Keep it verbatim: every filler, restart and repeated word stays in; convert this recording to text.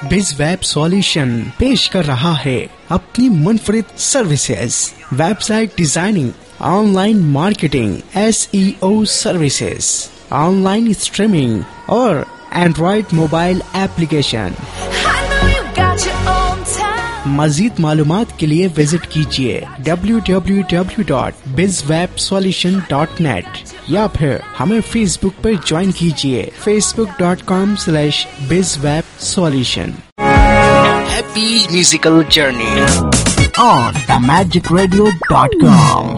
BizWeb solution पेश कर रहा है अपनी मुनफरिद services, website designing, online marketing, S E O services, online streaming और एंड्रॉइड मोबाइल एप्लीकेशन। मजीद मालूमात के लिए विजिट कीजिए डब्ल्यू डब्ल्यू डब्ल्यू डॉट बिज वेब सॉल्यूशन डॉट नेट या फिर हमें फेसबुक पर ज्वाइन कीजिए फेसबुक डॉट कॉम स्लैश बिज web solution. Happy musical journey on the magic radio dot com.